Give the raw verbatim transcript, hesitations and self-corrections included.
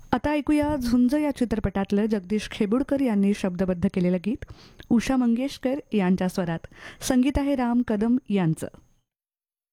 आता ऐकूया झुंज या चित्रपटातलं जगदीश खेबुडकर यांनी शब्दबद्ध केलेलं गीत उषा मंगेशकर यांच्या स्वरात. संगीत आहे राम कदम यांचं.